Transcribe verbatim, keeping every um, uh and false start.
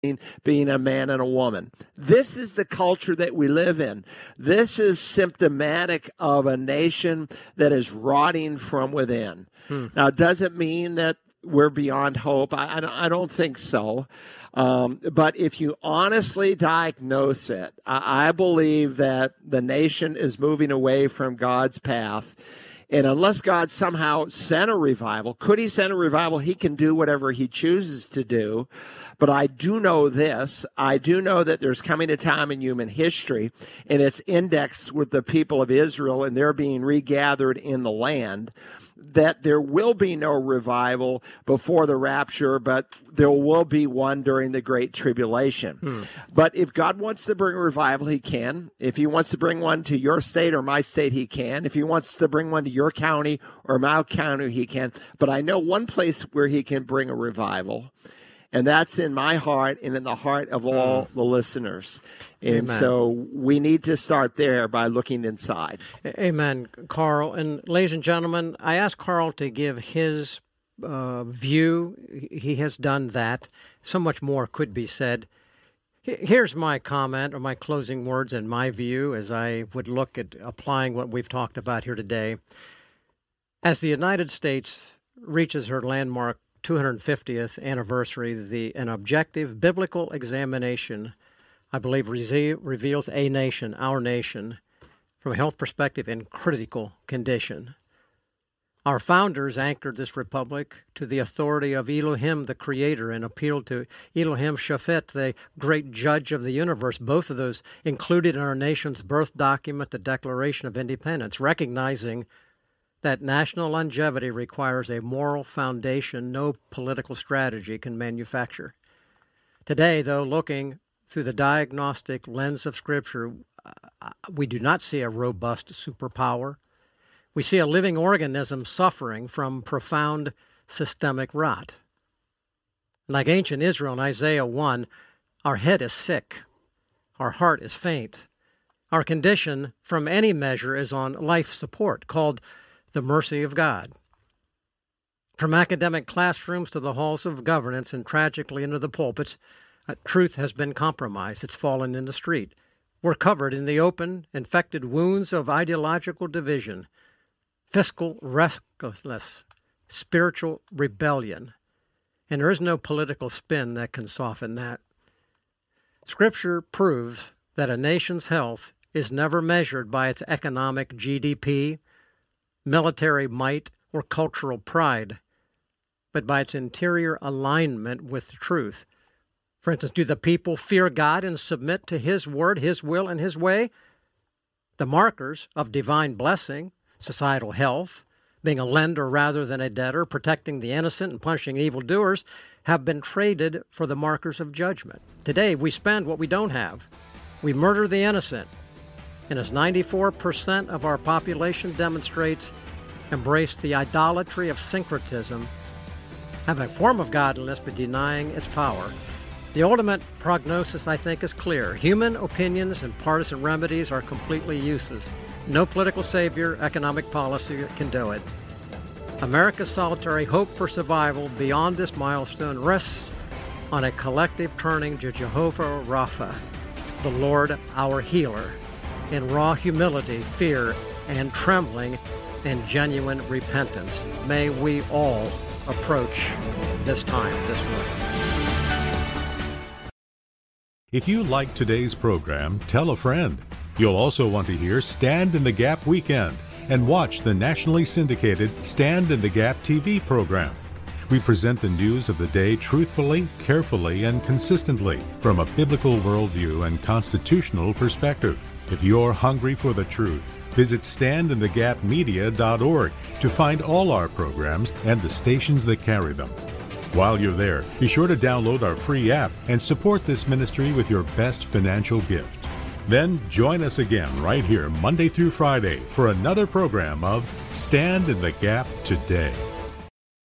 being a man and a woman. This is the culture that we live in. This is symptomatic of a nation that is rotting from within. Hmm. Now, does it mean that we're beyond hope? I, I, don't, I don't think so. Um, but if you honestly diagnose it, I, I believe that the nation is moving away from God's path. And unless God somehow sent a revival, could he send a revival? He can do whatever he chooses to do. But I do know this. I do know that there's coming a time in human history, and it's indexed with the people of Israel, and they're being regathered in the land, that there will be no revival before the rapture, but there will be one during the Great Tribulation. Hmm. But if God wants to bring a revival, he can. If he wants to bring one to your state or my state, he can. If he wants to bring one to your county or my county, he can. But I know one place where he can bring a revival, and that's in my heart and in the heart of all the listeners. And Amen. So we need to start there by looking inside. Amen, Carl. And ladies and gentlemen, I asked Carl to give his uh, view. He has done that. So much more could be said. Here's my comment or my closing words and my view as I would look at applying what we've talked about here today. As the United States reaches her landmark two hundred fiftieth anniversary, the an objective biblical examination, I believe, rese- reveals a nation, our nation, from a health perspective in critical condition. Our founders anchored this republic to the authority of Elohim, the Creator, and appealed to Elohim Shaphat, the great judge of the universe, both of those included in our nation's birth document, the Declaration of Independence, recognizing that national longevity requires a moral foundation no political strategy can manufacture. Today, though, looking through the diagnostic lens of Scripture, uh, we do not see a robust superpower. We see a living organism suffering from profound systemic rot. Like ancient Israel in Isaiah one, our head is sick, our heart is faint. Our condition, from any measure, is on life support, called the mercy of God. From academic classrooms to the halls of governance and tragically into the pulpits, uh, truth has been compromised. It's fallen in the street. We're covered in the open, infected wounds of ideological division, fiscal restlessness, spiritual rebellion, and there is no political spin that can soften that. Scripture proves that a nation's health is never measured by its economic G D P, military might, or cultural pride, but by its interior alignment with the truth. For instance, do the people fear God and submit to His word, His will, and His way? The markers of divine blessing, societal health, being a lender rather than a debtor, protecting the innocent and punishing evildoers, have been traded for the markers of judgment. Today, we spend what we don't have. We murder the innocent. And as ninety-four percent of our population demonstrates, embrace the idolatry of syncretism, have a form of godliness but denying its power. The ultimate prognosis, I think, is clear. Human opinions and partisan remedies are completely useless. No political savior, economic policy can do it. America's solitary hope for survival beyond this milestone rests on a collective turning to Jehovah Rapha, the Lord our healer, in raw humility, fear, and trembling, and genuine repentance. May we all approach this time this way. If you liked today's program, tell a friend. You'll also want to hear Stand in the Gap Weekend and watch the nationally syndicated Stand in the Gap T V program. We present the news of the day truthfully, carefully, and consistently from a biblical worldview and constitutional perspective. If you're hungry for the truth, visit stand in the gap media dot org to find all our programs and the stations that carry them. While you're there, be sure to download our free app and support this ministry with your best financial gift. Then join us again right here Monday through Friday for another program of Stand in the Gap Today.